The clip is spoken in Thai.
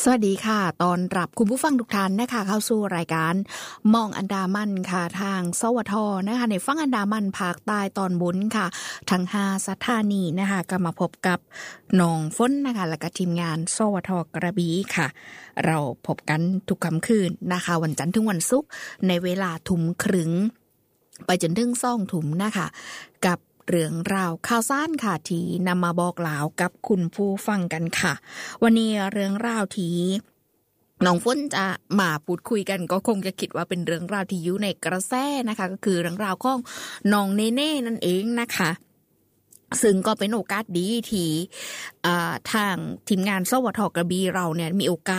สวัสดีค่ะตอนรับคุณผู้ฟังทุกท่านนะคะเข้าสู่รายการมองอันดามันค่ะทางสวทนะคะในฝั่งอันดามันภาคใต้ตอนบนค่ะทั้ง5สถานีนะคะก็มาพบกับน้องฝนนะคะและก็ทีมงานสวทกระบี่ค่ะเราพบกันทุกค่ำคืนนะคะวันจันทร์ถึงวันศุกร์ในเวลาทุ่มครึ่งไปจนถึง20:00 นนะคะกับเรื่องราวข่าวสารค่ะที่นำมาบอกเล่ากับคุณผู้ฟังกันค่ะวันนี้เรื่องราวที่น้องฝนจะมาพูดคุยกันก็คงจะคิดว่าเป็นเรื่องราวที่อยู่ในกระแสนะคะก็คือเรื่องราวของน้องเนเน่นั่นเองนะคะซึ่งก็เป็นโอกาสดีที่ทางทีมงานสวทกระบี่เราเนี่ยมีโอกาส